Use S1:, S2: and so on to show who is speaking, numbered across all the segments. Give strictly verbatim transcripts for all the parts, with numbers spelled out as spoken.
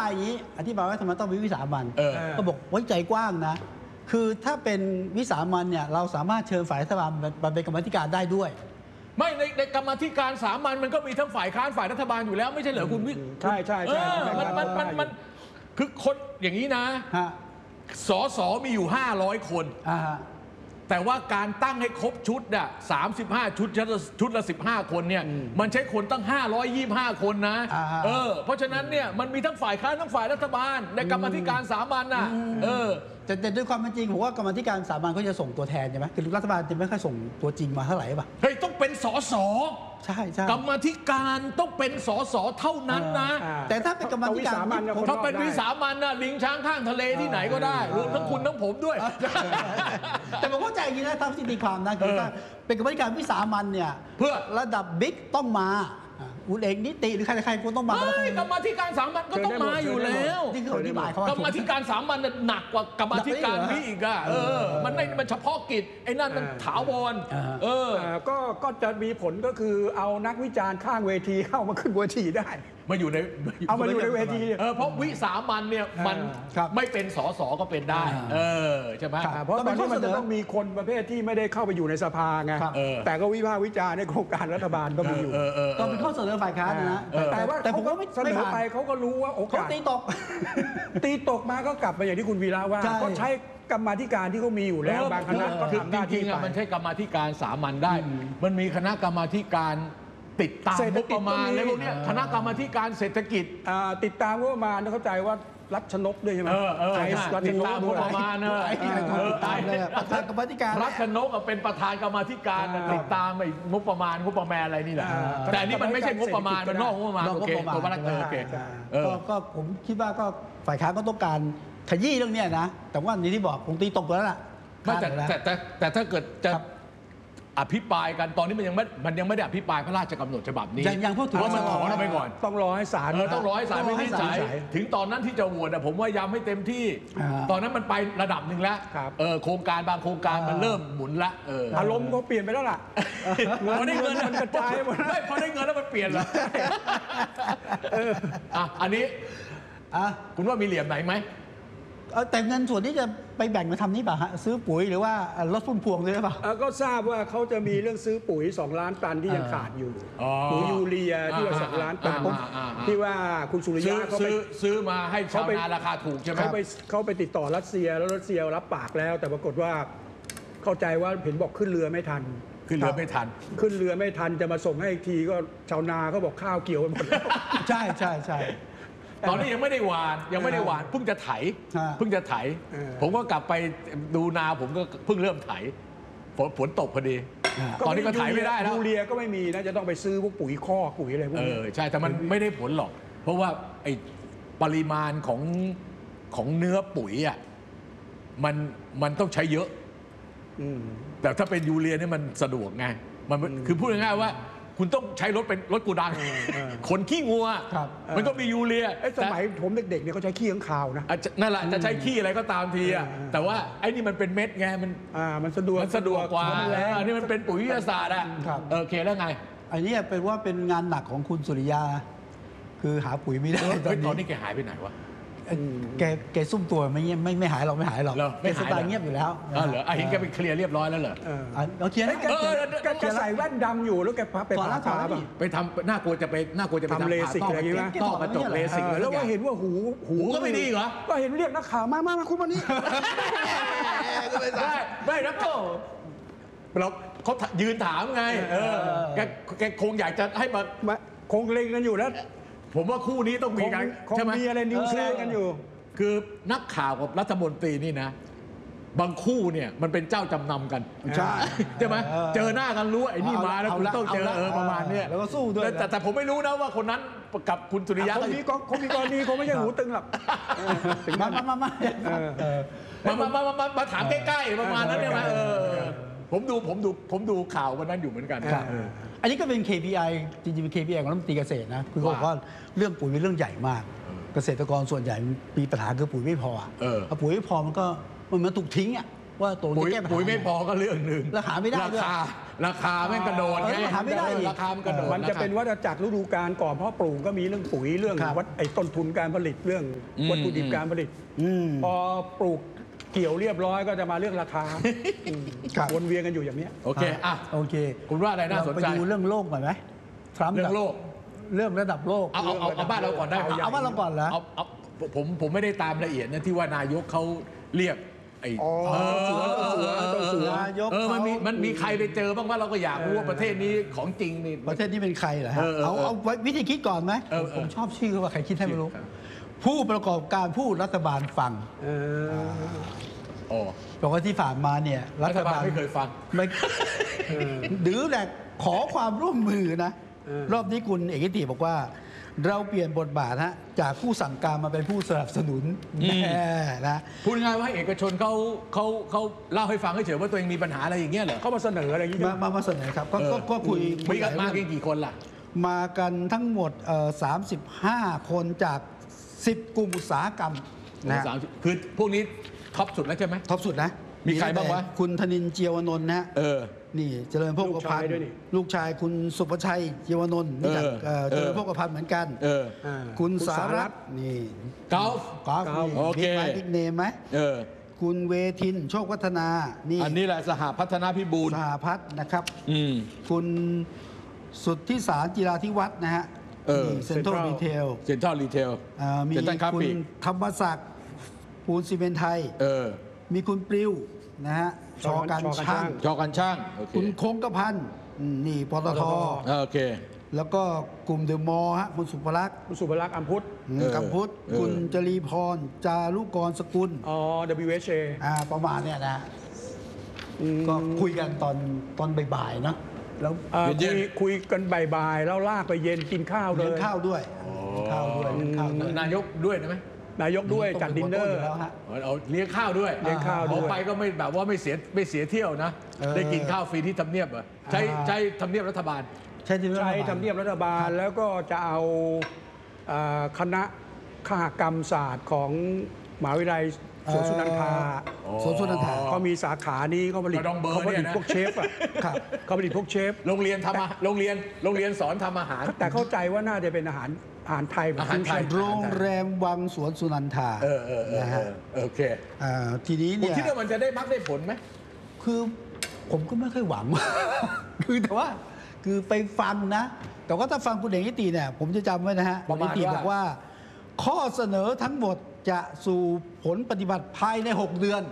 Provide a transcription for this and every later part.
S1: ายอย่างนี้อธิบายว่าทำไมต้องมีวิสามัญก็บอกไว้ใจกว้างนะคือถ้าเป็นวิสามัญเนี่ยเราสามารถเชิญฝ่ายรัฐบาลมาเป็นกรรมธิการได้ด้วย
S2: ไม่ในในกรรมธิการสามัญมันก็มีทั้งฝ่ายค้านฝ่ายรัฐบาลอยู่แล้วไม่ใช่เหรอคุณวิ
S3: ใช่ใช่ใช่
S2: มันมันมันมันคือคนอย่างนี้นะสสมีอยู่ห้าร้อยคนแต่ว่าการตั้งให้ครบชุดอ่ะสามสิบห้าชุดชุดละสิบห้าคนเนี่ยมันใช้คนตั้งห้าร้อยยี่สิบห้าคนนะเออเพราะฉะนั้นเนี่ยมันมีทั้งฝ่ายค้านทั้งฝ่ายรัฐบาลในกรรมธิการสามัญน่ะเออ
S1: แต่แต่ด้วยความเป็นจริงผมว่ากรรมธิการสามัญเขาจะส่งตัวแทนใช่ไหมคือรัฐบาลจะไม่ค่อยส่งตัวจริงมาเท่าไหร่ป่ะ
S2: เฮ้ยต้องเป็นสส
S1: ใช่ใช่
S2: กรรมธิการต้องเป็นสสเท่านั้นนะ
S1: แต่ถ้าเป็นกรรมธิการ
S2: ถ้าเป็นวิสามัญน่ะลิงช้างข้างทะเลที่ไหนก็ได้รวมทั้งคุณทั้งผมด้วย
S1: แต่ผมเข้าใจอย่างนี้นะทำสิทธิความนะคือถ้าเป็นกรรมธิการวิสามัญเนี่ย
S2: เพื่อ
S1: ระดับบิ๊กต้องมาอุเอกนิติหรือใครใครควรต้องมาก
S2: รรมธิการสามัญก็ต้องมาอยู่แล้ว
S1: นี่คืออธิบายเขา
S2: กรรมธิการสามัญหนักกว่ากรรมธิการวิอีกอ่ะเออมันไม่มันเฉพาะกิจไอ้นั่นมันถาวรเออ
S3: ก็ก็จะมีผลก็คือเอานักวิจารณ์ข้างเวทีเข้ามาขึ้นเวทีได้
S2: มาอยู่ใน
S3: เอามาอยู่ในเวที
S2: เออเพราะวิสามัญเนี่ยมันไม่เป็นสสก็เป็นได้เออใช่ไหม
S3: เพราะตอนนี้มันจะต้องมีคนประเภทที่ไม่ได้เข้าไปอยู่ในสภาไงแต่ก็วิพากษ์วิจารณ์ในโครงการรัฐบาลก็มีอยู่
S1: ก็เป็นข้อเสนอฝ่ายค้านนะ
S3: แต่ว่าแต่ผมก็เสนอไปเขาก็รู้ว่าโอกาส
S1: ตีตก
S3: ตีตกมาก็กลับมาอย่างที่คุณวีระว่าก็ใช้กรรมาธิการที่เขามีอยู่แล้วบางคณะก็ทำหน้าที่
S2: มันใช้กรรมาธิการสามัญได้มันมีคณะกรรมาธิการติดตามงบประมาณอะไรพวกนี้คณะกรรมาธิการเศรษฐกิจ
S3: ติดตามงบประมาณเข้าใจว่ารัชนกด้วยใช่ไหม
S2: ใช่รัชนกงบประมาณเนอะ
S1: ตายเลยประธานกรรมธิการ
S2: รัชนกเป็นประธานกรรมธิการติดตามไอ้งบประมาณงบประมาณอะไรนี่แหละแต่นี่มันไม่ใช่งบประมาณมันนอกงบประมาณโอเคตัวรัฐโอเค
S1: ก็ผมคิดว่าก็ฝ่ายค้านก็ต้องการขยี้เรื่องนี้นะแต่ว่านี่ที่บอกคงตีตกแล้วล่ะ
S2: แต่แต่แต่ถ้าเกิดจะอภิปรายกันตอนนี้มันยังไม่มันยังไม่ได้อภิปรายพระราชกำหนดฉบับนี้
S1: ยังพูดถึง
S2: ว่ามันถอนไปก่อน
S3: ต้องรอให้ศาล
S2: ต้องรอให้ศาลวินิจฉัยถึงตอนนั้นที่จะโหวตผมว่าย้ำให้เต็มที่ตอนนั้นมันไประดับหนึ่งแล้วโครงการบางโครงการมันเริ่มหมุนละ
S3: อารมณ์ก็เปลี่ยนไปแล้วล่ะ
S2: พอได้เงินมันกระจายหมดไม่พอได้เงินแล้วมันเปลี่ยนแล้วอันนี้คุณว่ามีเหลี่ยมไหนไหม
S1: แต่เงินส่วนที่จะไปแบ่งมาทำนี่ป่ะฮะซื้อปุ๋ยหรือว่ารถพุ่มพวงเลยหรือเปล่า
S3: ก็ทราบว่าเขาจะมีเรื่องซื้อปุ๋ยสองล้านตันที่ยังขาดอยู่ปุ๋ยยูเรียที่ว่าสองล้านตันที่ว่าคุณสุริยะเขาไป
S2: ซื้อมาให้ชาวนาราคาถูกใช่ไหม
S3: เขาไปเขาไปติดต่อรัสเซียแล้วรัสเซียรับปากแล้วแต่ปรากฏว่าเข้าใจว่าเห็นบอกขึ้นเรือไม่ทัน
S2: ขึ้นเรือไม่ทัน
S3: ขึ้นเรือไม่ทันจะมาส่งให้อีกทีก็ชาวนาเขาบอกข้าวเกี่ยวไปหมดแล้ว
S1: ใช่ใช่ใช่
S2: ตอนนี้ยังไม่ได้หวานยังไม่ได้หวานเพิ่งจะไถเพิ่งจะไถผมก็กลับไปดูนาผมก็เพิ่งเริ่มไถฝนฝนตกพอดีตอนนี้ก็ไถไม่ได้แล้ว
S3: ยูเรียก็ไม่มีนะจะต้องไปซื้อพวกปุ๋ยคอกปุ๋ยอะไรพวกนี้
S2: ใช่แต่มันไม่ได้ผลหรอกเพราะว่าไอ้ปริมาณของของเนื้อปุ๋ยอ่ะมันมันต้องใช้เยอะแต่ถ้าเป็นยูเรียนี่มันสะดวกไงมันคือพูดง่ายๆว่าคุณต้องใช้รถเป็นรถกูดังขนขี้งัวมันก็มียูเรีย
S3: สมัยผมเด็กๆเนี่ยเขาใช้ขี้ข้างคาวนะ
S2: นั่นแหละจะใช้ขี้อะไรก็ตามทีอ่ะแต่ว่าไอ้นี่มันเป็นเม็ดไงมัน
S3: มันสะดวก
S2: มันสะดวกกว่าอันนี้มันเป็นปุ๋ยวิทยาศาสตร์อ่ะโอเคแล้วไง
S1: อันนี้เป็นว่าเป็นงานหนักของคุณสุริยาคือหาปุ๋ยไม่ได้
S2: ตอนนี้แกหายไปไหนวะ
S1: แกแกซุ่มตัวไม่ไม่ไม่หายหรอกไม่หายหรอกแกสไตล์เงียบอยู่แล้ว
S2: เหรอเห็นแกไปเคลียร์เรียบร้อยแล้วเหรอ
S1: เราเคลียร์
S3: แกใส่แว่นดำอยู่แล้วแกไปผ่าตา
S2: ไปทำน่ากลัวจะไปน่ากลัวจะไปทำ
S3: เลสิกอะไรอย่างเงี้ย
S2: ต้อกระจกเลสิก
S3: แล้วว่าเห็นว่าหู
S2: หูก็ไม่ดีเหรอ
S3: ก็เห็นเรียกนักข่าวมามามาคุณมานี่
S2: ไม่ไม่นักข่าวเราเขายืนถามไงแกแกคงอยากจะให้มา
S3: คงเล็งกันอยู่แล้ว
S2: ผมว่าคู่นี้ต้องมีกัน
S3: ใช่ไหมมีอะไรนิวส์กันอยู่
S2: คือนักข่าวกับรัฐมนตรีนี่นะบางคู่เนี่ยมันเป็นเจ้าจำนำกัน
S1: ใช่
S2: ใช่ไหมเจอหน้ากันรู้ไอ้นี่มาแล้วคุณต้องเจอเออประมาณนี้
S1: แล้วก็สู้ด้วย
S2: แต่แต่ผมไม่รู้นะว่าคนนั้นกับคุณสุริยะ
S3: คนนี้ก็คนมีกรณีเขาไม่ใช่หูตึงหรอก
S1: มามามามา
S2: มามามามาถามใกล้ๆประมาณนั้นใช่ไหมเออผมดูผมดูผมดูข่าววันนั้นอยู่เหมือนกัน
S1: อันนี้ก็เป็น เค พี ไอ จริงๆเป็น เค พี ไอ ของรัฐมนตรีเกษตรนะคือบอกว่าเรื่องปุ๋ยเป็นเรื่องใหญ่มากเกษตรกรส่วนใหญ่มีปัญหาคือปุ๋ยไม่พอเอาปุ๋ยไม่พอมันก็มันมันถูกทิ้งอ่ะว่าตกลง
S2: ปุ๋ย
S1: จะแก้ปัญหา
S2: ปุ๋ยไม่พอก็เรื่องหนึ่ง
S1: ราคาไม่ได้
S2: รา
S1: ด้วย
S2: คาราคาแม่งกระโดด
S1: เออ
S2: ไง
S1: ราคาไม่ได้อีก
S2: ราคามันกระโดด
S3: มันจะเป็นวัฏจักรฤดูกาลก่อนเพราะปลูกก็มีเรื่องปุ๋ยเรื่อง
S1: ครับ
S3: วัดไอ้ต้นทุนการผลิตเรื่อง
S2: อืม
S3: วัตถุดิบการผลิต
S1: อืม
S3: พอปลูกเกี่ยวเรียบร้อยก็จะมาเรื่องราคาอืม
S1: ครับ
S3: วนเวียนกันอยู่อย่างเนี้ย
S2: โอเคอ่ะ
S1: โอเค
S2: คุณว่าอะไรน่าสนใจ
S1: เราไปดูเรื่องโลกหน่อยไหมทรัมป์
S2: เรื่องโลก
S1: เรื่องระดับโลก
S2: เอาเอาเอาเอาบ้านเราก่อนได้ไหม
S1: เอาบ้านเราก่อนเหรอ
S2: เอาเอาผมผมไม่ได้ตามละเอียดนะที่ว่านายกเขาเรียกไอ้
S3: อ๋อ
S2: เออ
S3: เสือเสือ
S2: เออ
S3: เสือ
S1: นายก
S2: เออมันมี
S1: เขา
S2: มันมีใครไปเจอบ้างว่าเราก็อยากรู้ว่าประเทศนี้ของจริงนี่
S1: ประเทศนี้เป็นใครเหรอฮะ
S2: เออเออ
S1: เอาเอาไว้วิธีคิดก่อนไหม
S2: เออเออ
S1: ผมชอบชื่อว่าใครคิดให้ไม่รู้
S2: ครับ
S1: ผู้ประกอบการผู้รัฐบาลฟัง
S3: เออ
S2: อ๋อ
S1: บอกว่าที่ผ่านมาเนี่ย
S2: รัฐบาลไม่เคยฟัง
S1: ไม่
S3: เออ
S1: หรือแต่ขอความร่วมมือนะ
S3: เออ
S1: รอบนี้คุณเอกติบอกว่า เราเปลี่ยนบทบาทฮะจากผู้สั่งการมาเป็นผู้สนับสนุน
S2: อืม
S1: แน่นะ
S2: พูดง่ายว่าเอกชนเขาเขาเขาเล่าให้ฟังเฉยๆว่าตัวเองมีปัญหาอะไรอย่างเงี้ยเหรอ
S3: เข้ามาเสนออะไรอย่างนี้
S1: มามามาเสนอครับก็ก็ก็คุย
S2: มีกัน
S1: หลย
S2: มา
S1: เรื่อง
S2: กันกี่คนล่ะ
S1: มากันทั้งหมดเอ่อสามสิบห้าคนจากสิบกลุ่มอุตสาหกรรมนะ
S2: สามสิบคือพวกนี้ท็อปสุดแล้วใช่ไหม
S1: ท็อปสุดนะ
S2: มีใครบ้างวะ
S1: คุณธนินทร์เจียวนนท์นะฮะ
S2: เออ
S1: นี่เจริญโภคภัณฑ์ลูกชายคุณสุภชัยเจียวนนท์นี่จาก
S2: เออ
S1: เอ่อเจริญ
S2: เออ
S1: โภคภัณฑ์เหมือนกัน
S2: เออ
S3: อ่า
S1: คุณสารัตน์นี่
S2: เกาฟ
S1: กอล์ฟนี่
S2: โอเค
S1: บิ๊กไมค์บิ๊กเนมไหม
S2: เออ
S1: คุณเวทินโชควัฒนานี่
S2: อันนี้แหละสหพัฒนาพิบูล
S1: สหพัฒน์นะครับ
S2: อืม
S1: คุณสุทธิสารจิราธิวัฒน์นะฮะ
S2: เออ
S1: เซ็นทรัล
S3: Central
S1: รีเทล
S2: เซ็นทรัลรีเทล
S1: มี
S2: เซ็นทรัลคา
S1: คุณ
S2: ปี
S1: ธรรมศักดิ์ปูนซีเมนต์ไทย
S2: เออ
S1: มีคุณปลิวนะฮะชอการ
S3: ชอการ
S1: ช่าง
S3: ช่าง
S2: จอกันช่างโอเค
S1: คุณคงกระพันธ์อืมนี่ปตท
S2: เออโอเค
S1: แล้วก็กลุ่มเดอะมอลล์ฮะคุณสุภลักษณ์
S3: คุณสุภลักษณ์อัมพุทธ
S1: อืม
S2: เออ
S1: กัมพุทธ
S2: เออ
S1: คุณจรีพร จารุกรสกุล
S3: อ๋อ ดับเบิลยู เอช เอ
S1: อ่าประมาณเนี้ยนะ
S3: อืม
S1: ก็คุยกันตอนตอนบ่ายๆเนอะแล้ว
S3: อ่า
S2: เย็
S3: คุ
S2: น
S3: ย
S2: ๆ
S3: คุยกันบ่ายๆแล้วลากไปเย็นกินข้าวเล
S1: เลี้ยง
S3: ย
S1: ข้าวด้วยเลี้ยงข้าวด้วยเลี้ยงข้าวด้วย
S2: นายกด้วยได้ไหม
S3: นายกด้วยจัดดินเนอร์
S1: ต้งป็หัวโต๊ะยู่แล้วฮะ
S2: เอาเลี้ยงข้าวด้วย
S3: เลี้ยงข้าวด้วย
S2: อไปก็ไม่แบบว่าไม่เสียไม่เสียเที่ยวนะ
S1: เออ
S2: ได้กินข้าวฟรีที่ทำเนียบเหรอใช้
S1: อ่า
S2: ใช้ทำเนียบรัฐบาล
S1: ใช่ที่
S3: ใช้ทำเนียบรัฐบาลแล้วก็จะเอาอ่าคณะขหกรรมศาสตร์ของมหาวิทยาลัยสวนสุนันทา
S2: อ๋อ
S1: สวนสุนันทา
S3: เขามีสาขานี้เขาผลิต
S2: กระดองเบอร์
S3: เขาผลิต
S2: เนี่ยนะ
S3: พวกเชฟอ่ะ
S1: ครับ
S3: เขาผลิตพวกเชฟ
S2: โรงเรียนทำอาโรงเรียนโรงเรียนสอนทำอาหาร
S3: แต่เข้าใจว่าน่าจะเป็นอาหารอาหารไทยแบบ
S2: อาหารไทย
S3: ฟิวชั่น
S1: โรงแรมวังสวนสุนันทา
S2: เออเออเออ
S1: นะ
S2: เอ
S1: ฮะ
S2: อโอเค
S1: อ่าทีนี้
S2: คุณ
S1: เนี่ย
S2: คิดว่ามันจะได้มักได้ผลไหม
S1: คือผมก็ไม่ค่อยหวัง คือแต่ว่าคือไปฟังนะ แต่ว่าถ้าฟังคุณเอกนิติเนี่ยผมจะจำไว้นะฮะ
S2: ประมาณ
S1: คุณเอกนิติ
S2: ว่า
S1: บอกว่า ข้อเสนอทั้งหมดจะสู่ผลปฏิบัติภายใน หก เดือน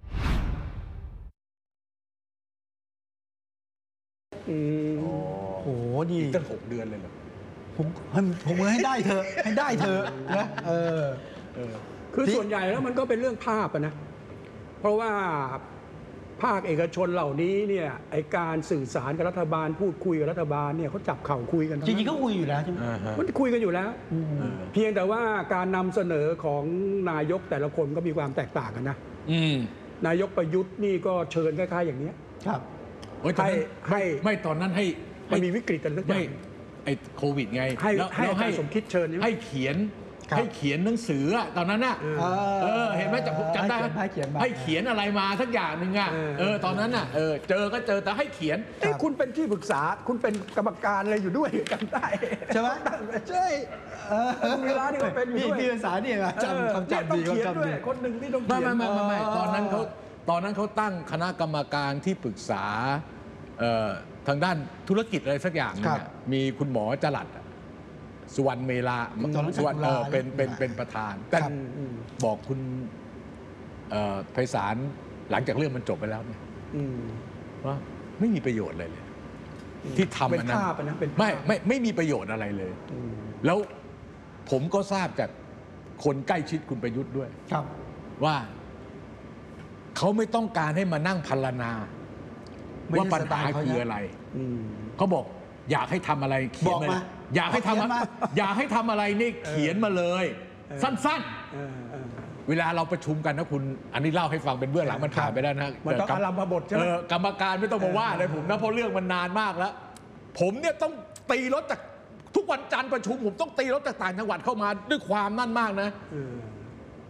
S3: อืม
S1: โอ้โหนี่
S2: อีกตั้งหกเดือนเลยเหรอ
S1: ผมให้ผมให้ได้เถอะให้ได้เถอะนะเออ
S2: เออ
S3: คือ
S1: ที่
S3: ส่วนใหญ่แล้วมันก็เป็นเรื่องภาพอะนะ เพราะว่าภาคเอกชนเหล่านี้เนี่ยไอการสื่อสารกับรัฐบาลพูดคุยกับรัฐบาลเนี่ยเขาจับเข่าคุยกันทั้
S1: จ
S3: นั้น
S1: ริงๆเขาคุยอยู่แล้วใช่ไหม
S2: อ่าฮะ
S3: มันคุยกันอยู่แล้ว
S1: อืม
S2: เออ
S3: เพียงแต่ว่าการนำเสนอของนายกแต่ละคนก็มีความแตกต่างกันนะ
S2: อืม
S3: นายกประยุทธ์นี่ก็เชิญคล้ายๆอย่างเนี้ย
S1: ครับ
S2: โอ้ยตอนนั้น
S3: ให้
S2: ไม่ตอนนั้นให้
S3: มัน
S2: ให้
S3: มีวิกฤตกันสักอ
S2: ไม่
S3: ย่าง
S2: ไอ้โควิดไง
S3: ให้
S2: แล้ว
S3: ให้
S2: แล้ว
S3: อาจารย์สมคิดเชิญใช่ไหม
S2: ให้เขียน
S1: ครับ
S2: ให้เขียนหนังสืออะตอนนั้นน่ะ
S3: เออ
S2: เออเห็นไหมจำจำได้ไหม
S1: ให้เขียนมา
S2: ให้เขียนอะไรมาสักอย่างหนึ่งอ่ะ
S3: เออ
S2: เออตอนนั้นน่ะเออเจอก็เจอแต่ให้เขียน
S3: เอ้ยคุณเป็นที่ปรึกษาคุณเป็นกรรมการอะไรอยู่ด้วยจำได้
S1: ใช่ไหม
S3: ใช่เออคุณวีระนี่ก็เป็นอยู่
S1: พี่
S3: ด้วย
S1: พี่ภาษาเนี่ยนะจำคำจำดี
S3: เออเนี่ยต้องเขียน
S1: คำจำ
S3: ด้ว
S1: ดี
S3: ยคนหนึ่งที่ต้องเขี
S2: ไม่
S3: ยน
S2: ไม่ไม่ไม่ไม่ตอนนั้นเขาตอนนั้นเขาตั้งคณะกรรมการที่ปรึกษาเอ่อทางด้านธุรกิจอะไรสักอย่างหนึง
S1: ครั
S2: อะ
S1: บ
S2: มีคุณหมอจรัดอะสุวรรณเมลา
S1: จรัญ
S2: สุวรรณเออ
S1: จุฬา
S2: เป็นเป็น
S1: เนี่ย
S2: เป็นประธานแต่
S1: ครับ
S3: อืมอืม
S2: บอกคุณเอ่อไพศาลหลังจากเรื่องมันจบไปแล้วเนี่ย
S3: อืม
S2: ว่าไม่มีประโยชน์อะไรเลย ที่ทำ
S3: เป็น
S2: อันนั้น
S3: ภาพอะนะเป็นภาพ
S2: ไม่ไม่ไม่มีประโยชน์อะไรเลย
S3: อืม
S2: แล้วผมก็ทราบจากคนใกล้ชิดคุณประยุทธ์ด้วย
S1: ครับ
S2: ว่าเขาไม่ต้องการให้มานั่งพรรณนา
S1: ไม่
S2: ว่า
S1: ใช่
S2: ปัญ
S1: สไต
S2: หา
S1: ล์เขา
S2: คือ
S1: นะ
S2: อะไร
S3: อืม
S2: เขาบอกอยากให้ทำอะไรเขียน
S1: บอกมา
S2: เลยอยากให้ทำ
S1: เขียนมา
S2: อยากให้ทำอะไรนี่เขียนมาเลย
S3: เออ
S2: สั้น
S3: เออเออ
S2: ๆ เวลาเราประชุมกันนะคุณ อันนี้เล่าให้ฟังเป็นเบื้องหลังมันผ่านไปแล้วนะ
S3: มันต้อง
S2: กรร
S3: อารัมพบทใช่ไหม
S2: เออกรรมการไม่ต้องมาว่าเลยผมนะเพราะเรื่องมันนานมากแล้ว ผมเนี่ยต้องตีรถจากทุกวันจันทร์ประชุม ผมต้องตีรถจากต่างจังหวัดเข้ามาด้วยความนั่นมากนะ
S3: เออ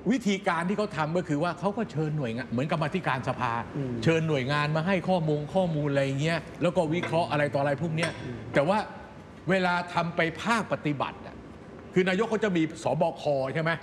S2: วิธีการที่เขาทำก็คือว่าเขาก็เชิญหน่วยงานเหมือนกรรมาธิการสภา เชิญหน่วยงานมาให้ข้อมูลข้อมูลอะไรเงี้ยแล้วก็วิเคราะห์อะไรต่ออะไรพวกเนี้ยแต่ว่าเวลาทำไปภาคปฏิบัติคือนายกเขาจะมีสบคใช่ไหม